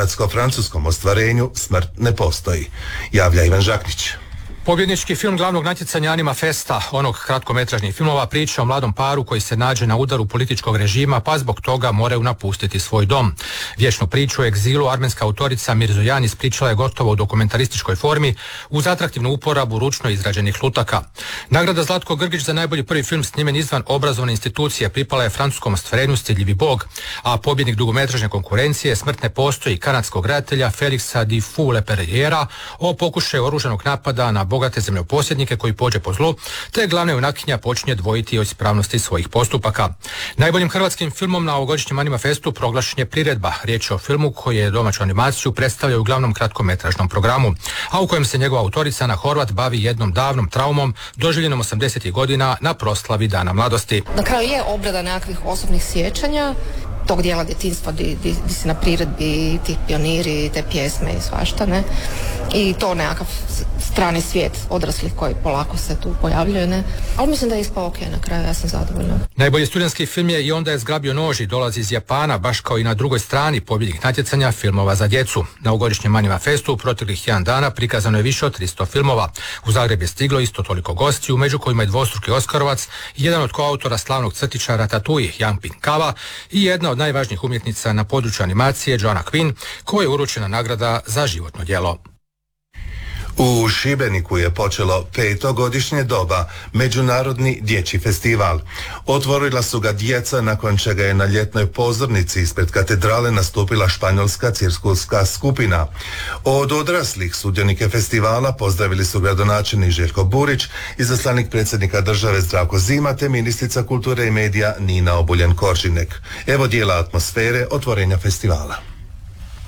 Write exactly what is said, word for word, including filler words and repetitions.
kanadsko-francuskom ostvarenju Smrt ne postoji, javlja Ivan Žaknić. Pobjednički film glavnog natjecanja Anima Festa, onog kratkometražnih filmova, priča o mladom paru koji se nađe na udaru političkog režima pa zbog toga moraju napustiti svoj dom. Vječnu priču o egzilu armenska autorica Mirzojan ispričala je gotovo u dokumentarističkoj formi uz atraktivnu uporabu ručno izrađenih lutaka. Nagrada Zlatko Grgić za najbolji prvi film snimen izvan obrazovne institucije pripala je francuskom ostvarenju Stidljivi Bog, a pobjednik dugometražne konkurencije Smrt ne postoji kanadskog redatelja Felixa Dufault-Leperriera o pokušaju oružanog napada na bogate zemljoposjednike koji pođe po zlu, te glavna junakinja počinje dvojiti o ispravnosti svojih postupaka. Najboljim hrvatskim filmom na ovogodišnjem Anima Festu proglašen je Priredba. Riječ je o filmu koji je domaću animaciju predstavlja u glavnom kratkometražnom programu, a u kojem se njegova autorica Ana Horvat bavi jednom davnom traumom doživljenom osamdesetih godina na proslavi Dana mladosti. Na kraju je obrada nekakvih osobnih sjećanja tog dijela djetinjstva di, di, di si na priredbi, ti pioniri, te pjesme i svašta, ne? I to nekakav strani svijet odraslih koji polako se tu pojavljuje, ne? Ali mislim da je ispao ok na kraju, ja sam zadovoljna. Najbolji studentski film je I onda je zgrabio nož i dolazi iz Japana, baš kao i na drugoj strani pobjednih natjecanja filmova za djecu. Na ovogodišnjem Anima Festu u proteklih jedan dana prikazano je više od tristo filmova. U Zagreb je stiglo isto toliko gostiju, među kojima je dvostruki Oskarovac, jedan od koautora slavnog crtičara Ratatouille, Yang Ping-Kava i jedna od najvažnijih umjetnica na području animacije Joanna Quinn, kojoj je uručena nagrada za životno djelo. U Šibeniku je počelo petogodišnje doba Međunarodni dječji festival. Otvorila su ga djeca, nakon čega je na ljetnoj pozornici ispred katedrale nastupila španjolska cirkuska skupina. Od odraslih sudionike festivala pozdravili su gradonačelnik Željko Burić, izaslanik predsjednika države Zdravko Zima te ministrica kulture i medija Nina Obuljen Koržinek. Evo dijela atmosfere otvorenja festivala.